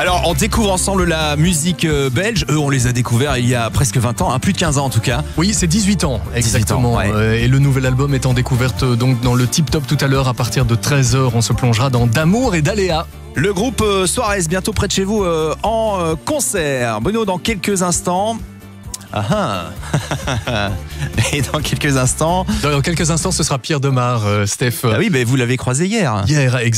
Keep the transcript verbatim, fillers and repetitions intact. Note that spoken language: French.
Alors, on découvre ensemble la musique euh, belge. Eux, on les a découverts il y a presque vingt ans, hein, plus de quinze ans en tout cas. Oui, c'est dix-huit ans, exactement. dix-huit ans, ouais. Euh, Et le nouvel album est en découverte euh, donc dans le Tip Top tout à l'heure à partir de treize heures. On se plongera dans D'amour et d'Aléa. Le groupe euh, Suarez, bientôt près de chez vous euh, en euh, concert. Bruno, dans quelques instants. Ah ah. Et dans quelques instants. Dans quelques instants, ce sera Pierre Demar, euh, Steph. Ah oui, mais vous l'avez croisé hier. Hier,